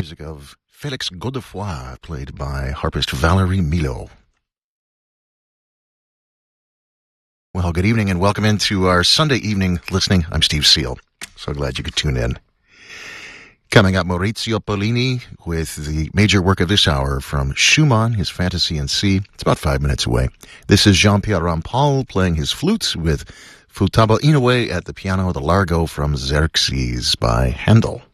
music of Félix Godefroy, played by harpist Valerie Milo. Well, good evening and welcome into our Sunday evening listening. I'm Steve Seal. So glad you could tune in. Coming up, Maurizio Pollini with the major work of this hour from Schumann, his Fantasy in C. It's about 5 minutes away. This is Jean-Pierre Rampal playing his flute with Futaba Inoue at the piano, the Largo from Xerxes by Handel.